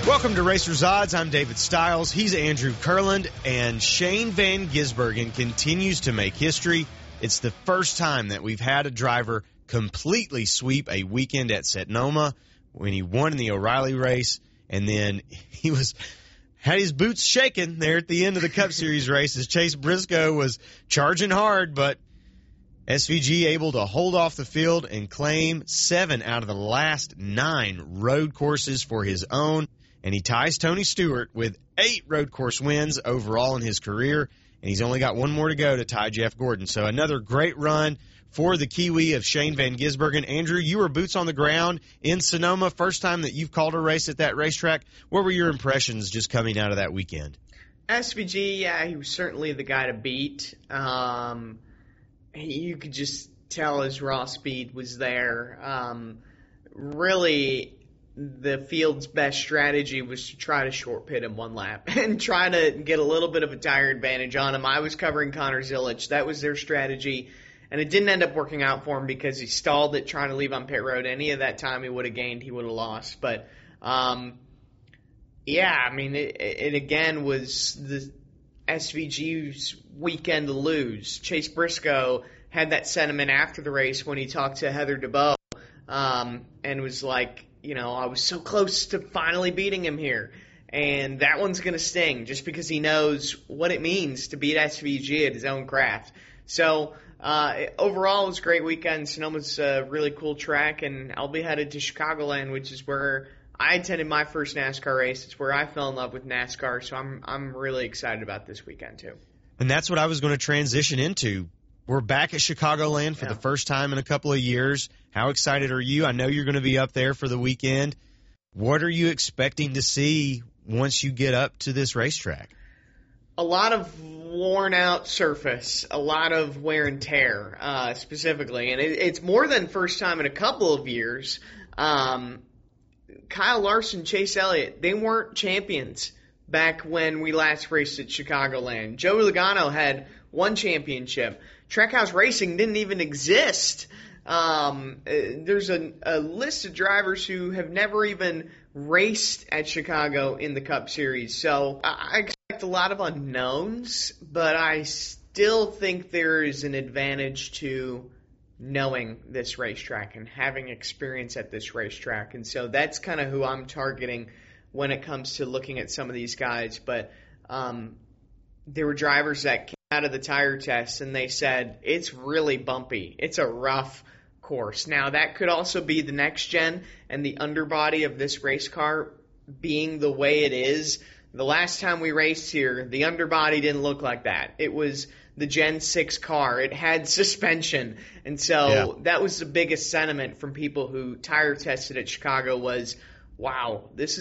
Welcome to Racers Odds. I'm David Stiles. He's Andrew Kurland, and Shane Van Gisbergen continues to make history. It's the first time that we've had a driver completely sweep a weekend at Sonoma when he won in the O'Reilly race, and then he had his boots shaking there at the end of the Cup Series race as Chase Briscoe was charging hard, but SVG able to hold off the field and claim 7 out of the last 9 road courses for his own. And he ties Tony Stewart with 8 road course wins overall in his career, and he's only got one more to go to tie Jeff Gordon. So another great run for the Kiwi of Shane Van Gisbergen. Andrew, you were boots on the ground in Sonoma, first time that you've called a race at that racetrack. What were your impressions just coming out of that weekend? SVG, yeah, he was certainly the guy to beat. You could just tell his raw speed was there. Really, the field's best strategy was to try to short pit him one lap and try to get a little bit of a tire advantage on him. I was covering Connor Zilic. That was their strategy, and it didn't end up working out for him because he stalled it trying to leave on pit road. Any of that time he would have gained, he would have lost. But, yeah, I mean, it again was the SVG's weekend to lose. Chase Briscoe had that sentiment after the race when he talked to Heather DeBow and was like, you know, I was so close to finally beating him here. And that one's going to sting just because he knows what it means to beat SVG at his own craft. So overall, it was a great weekend. Sonoma's a really cool track, and I'll be headed to Chicagoland, which is where I attended my first NASCAR race. It's where I fell in love with NASCAR, so I'm really excited about this weekend too. And that's what I was going to transition into. We're back at Chicagoland for the first time in a couple of years. How excited are you? I know you're going to be up there for the weekend. What are you expecting to see once you get up to this racetrack? A lot of worn-out surface, a lot of wear and tear, specifically. And it's more than first time in a couple of years. Kyle Larson, Chase Elliott, they weren't champions back when we last raced at Chicagoland. Joey Logano had one championship. Trackhouse Racing didn't even exist. There's a list of drivers who have never even raced at Chicago in the Cup Series. So I expect a lot of unknowns, but I still think there is an advantage to knowing this racetrack and having experience at this racetrack. And so that's kind of who I'm targeting when it comes to looking at some of these guys. But there were drivers that came out of the tire test and they said, it's really bumpy. It's a rough course. Now, that could also be the next gen and the underbody of this race car being the way it is. The last time we raced here, the underbody didn't look like that. It was the Gen 6 car. It had suspension. And so that was the biggest sentiment from people who tire tested at Chicago was, wow, this is